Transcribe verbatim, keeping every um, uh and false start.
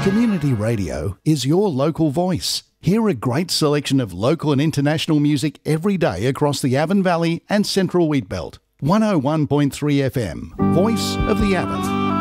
Community radio is your local voice. Hear a great selection of local and international music every day across the Avon Valley and Central Wheatbelt. one oh one point three F M, Voice of the Avon.